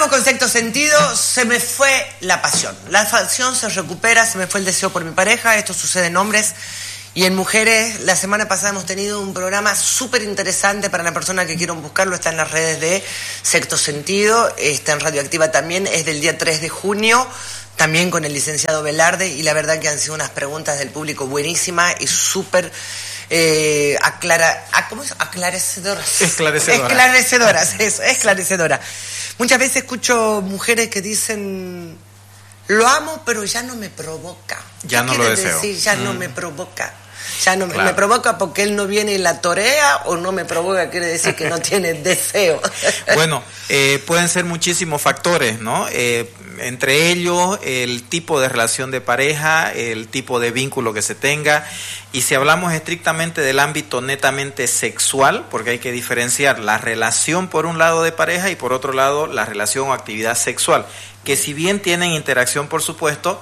Vamos con sexto sentido. Se me fue la pasión. La pasión se recupera, se me fue el deseo por mi pareja. Esto sucede en hombres y en mujeres. La semana pasada hemos tenido un programa súper interesante para la persona que quieran buscarlo. Está en las redes de Sexto Sentido. Está en Radioactiva también. Es del día 3 de junio. También con el licenciado Velarde. Y la verdad que han sido unas preguntas del público buenísimas y súper... ¿cómo es? Esclarecedoras, eso, esclarecedora. Muchas veces escucho mujeres que dicen, lo amo, pero ya no me provoca. Ya no lo deseo. Decir, ya no me provoca. Ya no me provoca porque él no viene y la torea, o no me provoca quiere decir que no tiene deseo. Bueno, pueden ser muchísimos factores, ¿no? Entre ellos el tipo de relación de pareja, el tipo de vínculo que se tenga, y si hablamos estrictamente del ámbito netamente sexual, porque hay que diferenciar la relación por un lado de pareja y por otro lado la relación o actividad sexual, que si bien tienen interacción, por supuesto,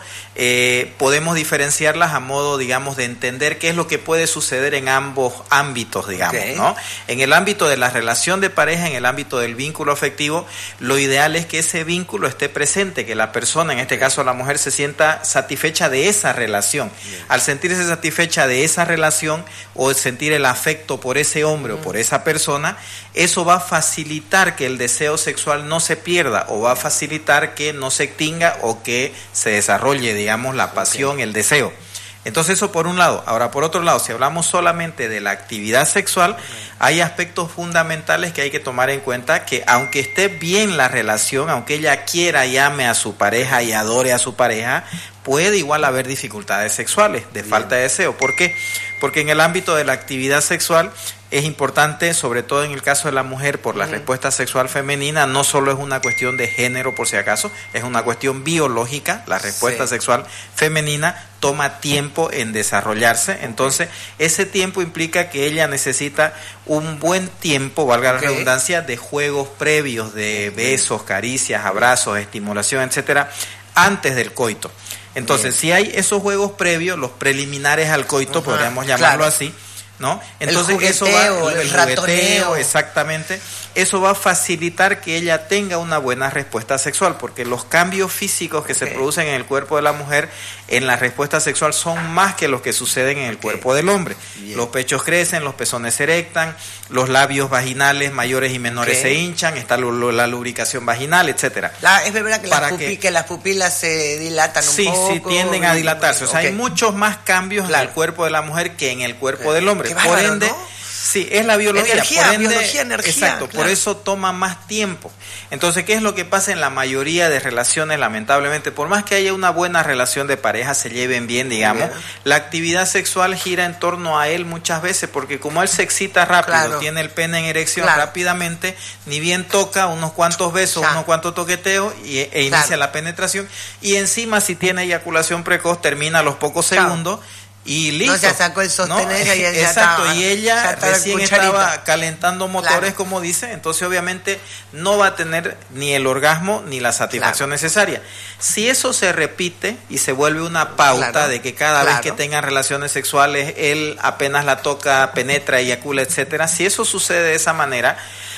podemos diferenciarlas a modo, digamos, de entender qué es lo que puede suceder en ambos ámbitos, digamos, ¿no? En el ámbito de la relación de pareja, en el ámbito del vínculo afectivo, lo ideal es que ese vínculo esté presente, que la persona, en este caso la mujer, se sienta satisfecha de esa relación. Al sentirse satisfecha de esa relación o sentir el afecto por ese hombre o por esa persona, eso va a facilitar que el deseo sexual no se pierda, o va a facilitar que no se extinga o que se desarrolle, digamos, la pasión, el deseo. Entonces eso por un lado. Ahora, por otro lado, si hablamos solamente de la actividad sexual, hay aspectos fundamentales que hay que tomar en cuenta, que aunque esté bien la relación, aunque ella quiera y ame a su pareja y adore a su pareja, puede igual haber dificultades sexuales, de falta de deseo. ¿Por qué? Porque en el ámbito de la actividad sexual es importante, sobre todo en el caso de la mujer, por la respuesta sexual femenina, no solo es una cuestión de género, por si acaso, es una cuestión biológica. La respuesta sexual femenina toma tiempo en desarrollarse, entonces ese tiempo implica que ella necesita un buen tiempo, valga la redundancia, de juegos previos, de besos, caricias, abrazos, estimulación, etcétera, antes del coito. Entonces, si hay esos juegos previos, los preliminares al coito, podríamos llamarlo así, ¿no? Entonces eso va, el ratoneo, exactamente, eso va a facilitar que ella tenga una buena respuesta sexual, porque los cambios físicos que se producen en el cuerpo de la mujer en la respuesta sexual son más que los que suceden en el cuerpo del hombre. Los pechos crecen, los pezones se erectan, los labios vaginales mayores y menores se hinchan, está la lubricación vaginal, etcétera. Es verdad que, que las pupilas se dilatan un poco. Sí, tienden a dilatarse. O sea, hay muchos más cambios en el cuerpo de la mujer que en el cuerpo del hombre. Por ende, sí, es la biología. Energía. Exacto, por eso toma más tiempo. Entonces, ¿qué es lo que pasa en la mayoría de relaciones? Lamentablemente, por más que haya una buena relación de pareja, se lleven bien, digamos, la actividad sexual gira en torno a él muchas veces, porque como él se excita rápido, tiene el pene en erección rápidamente, ni bien toca unos cuantos besos, unos cuantos toqueteos e inicia la penetración, y encima si tiene eyaculación precoz, termina a los pocos segundos. Y listo. No, ya sacó el sostener, ¿no? Y ella exacto, y ella recién estaba calentando motores, como dice, entonces obviamente no va a tener ni el orgasmo ni la satisfacción necesaria. Si eso se repite y se vuelve una pauta de que cada vez que tengan relaciones sexuales, él apenas la toca, penetra, eyacula, etcétera, si eso sucede de esa manera,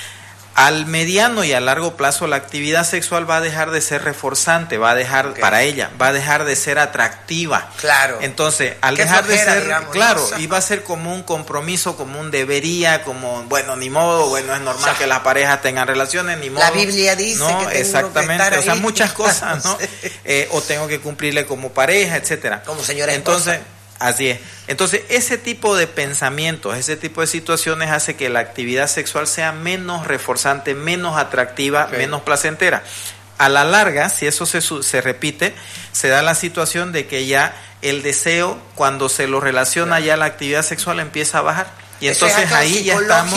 al mediano y a largo plazo la actividad sexual va a dejar de ser reforzante, va a dejar para ella, va a dejar de ser atractiva. Entonces, al dejar de ser, digamos, y va a ser como un compromiso, como un debería, como, bueno, ni modo, bueno, es normal que las parejas tengan relaciones, ni modo. La Biblia dice que tengo exactamente, que estar o sea, ahí. Muchas cosas, ¿no? O tengo que cumplirle como pareja, etcétera. Como señora Entonces, esposa. Así es. Entonces, ese tipo de pensamientos, ese tipo de situaciones hace que la actividad sexual sea menos reforzante, menos atractiva, menos placentera. A la larga, si eso se repite, se da la situación de que ya el deseo, cuando se lo relaciona ya la actividad sexual, empieza a bajar. Y entonces ahí ya estamos,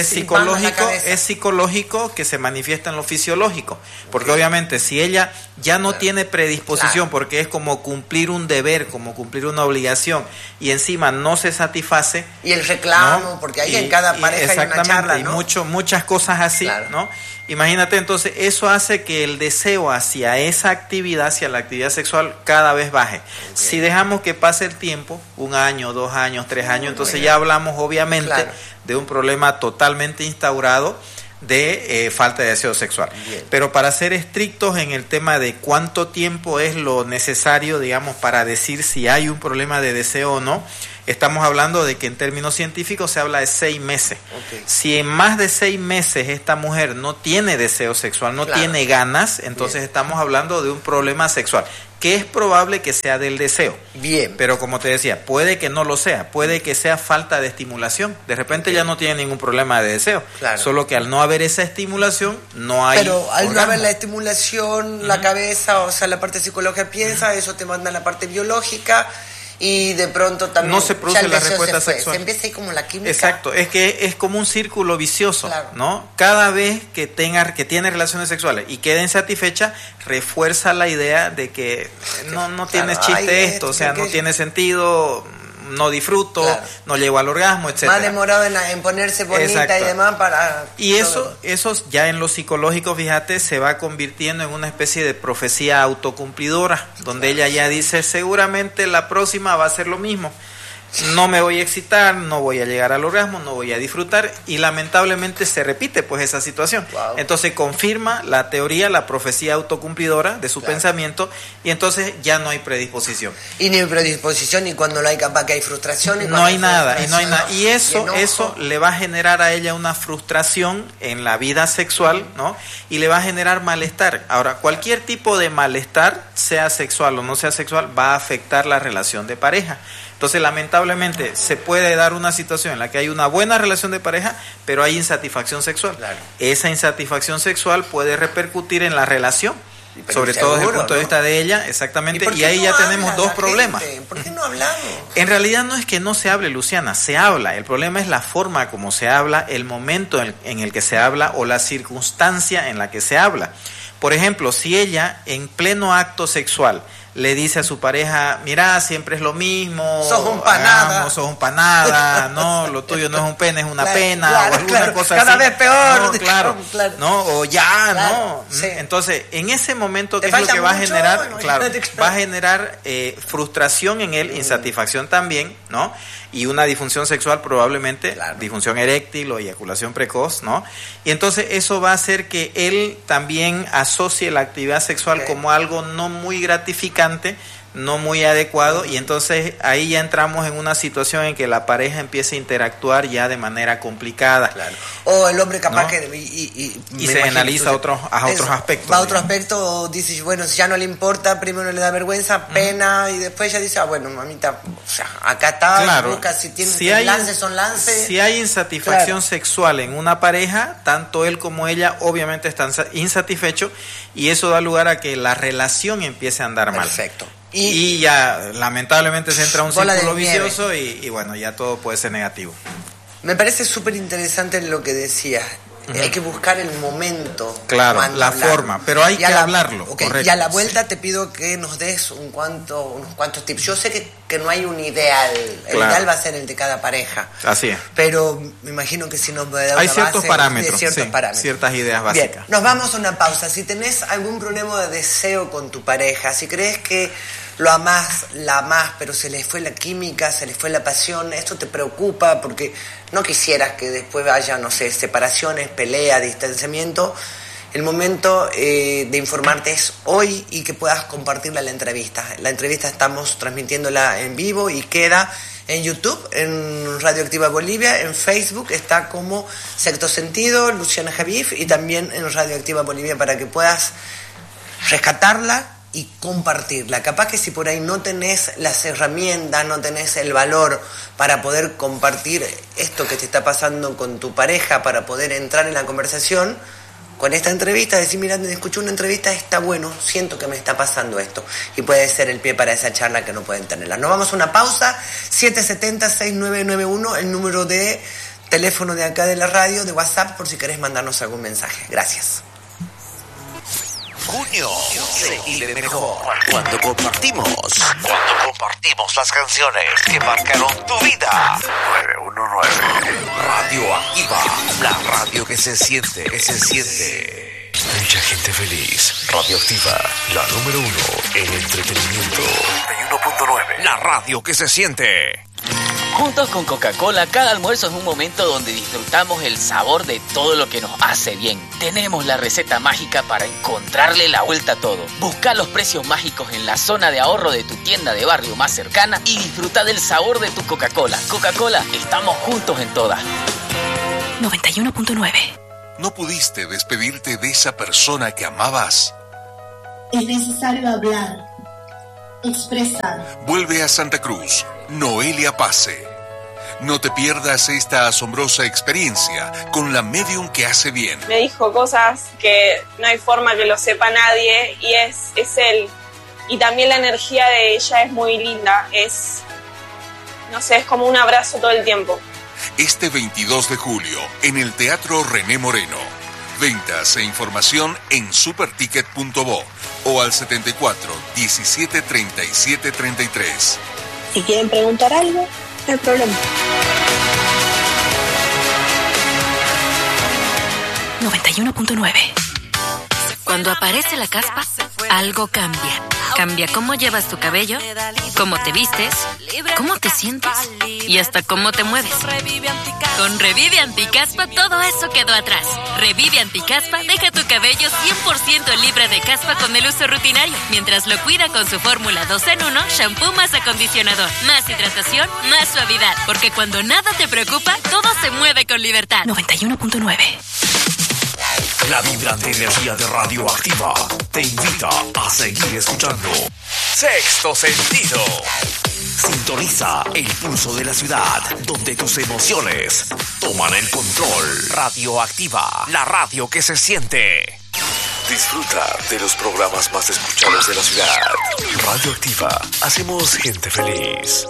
es psicológico que se manifiesta en lo fisiológico, porque obviamente si ella ya no tiene predisposición, porque es como cumplir un deber, como cumplir una obligación, y encima no se satisface. Y el reclamo, porque ahí en cada pareja hay una charla, ¿no? Y muchas cosas así, ¿no? Imagínate, entonces eso hace que el deseo hacia esa actividad, hacia la actividad sexual, cada vez baje. Si dejamos que pase el tiempo, 1 año, 2 años, 3 años, entonces ya hablamos obviamente de un problema totalmente instaurado de falta de deseo sexual. Bien. Pero para ser estrictos en el tema de cuánto tiempo es lo necesario, digamos, para decir si hay un problema de deseo o no, estamos hablando de que en términos científicos se habla de 6 meses. Okay. Si en más de 6 meses esta mujer no tiene deseo sexual, no tiene ganas, entonces estamos hablando de un problema sexual, que es probable que sea del deseo. Bien. Pero como te decía, puede que no lo sea, puede que sea falta de estimulación. De repente ya no tiene ningún problema de deseo, solo que al no haber esa estimulación no hay. Pero al no haber la estimulación, la cabeza, o sea, la parte psicológica piensa, eso te manda a la parte biológica. Y de pronto también no se produce la respuesta sexual. Se empieza ahí como la química. Exacto, es que es como un círculo vicioso, ¿no? Cada vez que tiene relaciones sexuales y quede insatisfecha, refuerza la idea de que no tiene chiste esto, o sea, no tiene sentido, no disfruto, no llego al orgasmo, etcétera. Más demorado en ponerse bonita y demás para... Y eso ya en lo psicológico, fíjate, se va convirtiendo en una especie de profecía autocumplidora, donde ella ya dice, seguramente la próxima va a ser lo mismo. No me voy a excitar, no voy a llegar al orgasmo, no voy a disfrutar, y lamentablemente se repite pues esa situación. Entonces confirma la teoría, la profecía autocumplidora de su pensamiento, y entonces ya no hay predisposición. Y ni predisposición, y cuando no hay, capaz que hay frustración. No hay nada. Y eso le va a generar a ella una frustración en la vida sexual, ¿no? Y le va a generar malestar. Ahora, cualquier tipo de malestar, sea sexual o no sea sexual, va a afectar la relación de pareja. Entonces, lamentablemente, se puede dar una situación en la que hay una buena relación de pareja, pero hay insatisfacción sexual. Esa insatisfacción sexual puede repercutir en la relación, sobre todo desde el punto de vista de ella, exactamente, y ahí ya tenemos dos problemas. ¿Por qué no hablamos? En realidad no es que no se hable, Luciana, se habla. El problema es la forma como se habla, el momento en el que se habla o la circunstancia en la que se habla. Por ejemplo, si ella en pleno acto sexual le dice a su pareja, mira, siempre es lo mismo, sos un panada, no, lo tuyo no es un pene, es una pena, o alguna cosa cada así. Vez peor. No, o ya, sí. Entonces, en ese momento, ¿qué es lo que va a generar? Va a generar frustración en él, insatisfacción también, ¿no? Y una disfunción sexual probablemente, disfunción eréctil o eyaculación precoz, ¿no? Y entonces eso va a hacer que él también asocie la actividad sexual como algo no muy gratificante, no muy adecuado, y entonces ahí ya entramos en una situación en que la pareja empieza a interactuar ya de manera complicada. O el hombre capaz, ¿no? Y se analiza otros aspectos. Va a otro aspecto, dice, bueno, si ya no le importa, primero le da vergüenza, pena, y después ya dice, bueno, mamita, o sea, acá está, busca, si hay lances, son lances. Si hay insatisfacción sexual en una pareja, tanto él como ella obviamente están insatisfechos, y eso da lugar a que la relación empiece a andar mal. Perfecto. Y ya lamentablemente se entra un círculo vicioso y bueno, ya todo puede ser negativo. Me parece súper interesante lo que decías. Hay que buscar el momento. Claro, la forma, pero hay que hablarlo. Correcto. Y a la vuelta te pido que nos des unos cuantos tips. Yo sé que no hay un ideal. El ideal va a ser el de cada pareja. Así es. Pero me imagino que si nos puede dar hay una ciertos base parámetros, de parámetros. Ciertas ideas básicas. Bien, nos vamos a una pausa. Si tenés algún problema de deseo con tu pareja, si crees que lo amás, la amás, pero se les fue la química, se les fue la pasión, esto te preocupa porque no quisieras que después haya, no sé, separaciones, pelea, distanciamiento, el momento de informarte es hoy y que puedas compartirla la entrevista. La entrevista estamos transmitiéndola en vivo y queda en YouTube, en Radioactiva Bolivia, en Facebook está como Sexto Sentido, Luciana Javif, y también en Radioactiva Bolivia para que puedas rescatarla y compartirla. Capaz que si por ahí no tenés las herramientas, no tenés el valor para poder compartir esto que te está pasando con tu pareja, para poder entrar en la conversación, con esta entrevista, decir, mira, escuché una entrevista, está bueno, siento que me está pasando esto. Y puede ser el pie para esa charla que no pueden tenerla. Nos vamos a una pausa, 770-6991, el número de teléfono de acá de la radio, de WhatsApp, por si querés mandarnos algún mensaje. Gracias. Junio se vive mejor cuando compartimos las canciones que marcaron tu vida. 919 Radioactiva, la radio que se siente, Mucha gente feliz. Radioactiva, la número 1 en entretenimiento. 91.9, la radio que se siente. Juntos con Coca-Cola, cada almuerzo es un momento donde disfrutamos el sabor de todo lo que nos hace bien. Tenemos la receta mágica para encontrarle la vuelta a todo. Busca los precios mágicos en la zona de ahorro de tu tienda de barrio más cercana y disfruta del sabor de tu Coca-Cola. Coca-Cola, estamos juntos en todas. 91.9. ¿No pudiste despedirte de esa persona que amabas? Es necesario hablar, expresar. Vuelve a Santa Cruz, Noelia Pase. No te pierdas esta asombrosa experiencia con la medium que hace bien. Me dijo cosas que no hay forma que lo sepa nadie y es él. Y también la energía de ella es muy linda, es como un abrazo todo el tiempo. Este 22 de julio, en el Teatro René Moreno. Ventas e información en superticket.bo o al 74 17 37 33. Si quieren preguntar algo, no hay problema. 91.9. Cuando aparece la caspa, algo cambia. Cambia cómo llevas tu cabello, cómo te vistes, cómo te sientes y hasta cómo te mueves. Con Revive Anticaspa todo eso quedó atrás. Revive Anticaspa deja tu cabello 100% libre de caspa con el uso rutinario, mientras lo cuida con su fórmula 2 en 1, shampoo más acondicionador, más hidratación, más suavidad. Porque cuando nada te preocupa, todo se mueve con libertad. 91.9. La vibrante energía de Radioactiva te invita a seguir escuchando Sexto Sentido. Sintoniza el pulso de la ciudad, donde tus emociones toman el control. Radioactiva, la radio que se siente. Disfruta de los programas más escuchados de la ciudad. Radioactiva, hacemos gente feliz.